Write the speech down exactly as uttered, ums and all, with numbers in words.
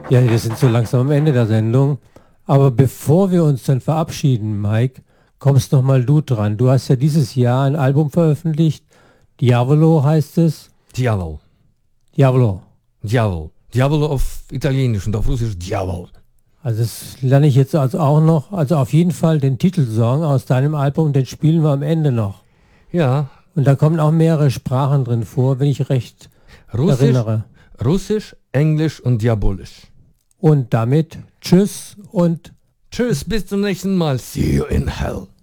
Ja, wir sind so langsam am Ende der Sendung. Aber bevor wir uns dann verabschieden, Mike, kommst noch mal du dran. Du hast ja dieses Jahr ein Album veröffentlicht. Diavolo heißt es. Diavol. Diavolo. Diavol. Diavolo auf Italienisch und auf Russisch Diavol. Also das lerne ich jetzt also auch noch. Also auf jeden Fall den Titelsong aus deinem Album, den spielen wir am Ende noch. Ja. Und da kommen auch mehrere Sprachen drin vor, wenn ich recht Russisch, erinnere. Russisch, Englisch und Diabolisch. Und damit tschüss und tschüss, bis zum nächsten Mal. See you in hell.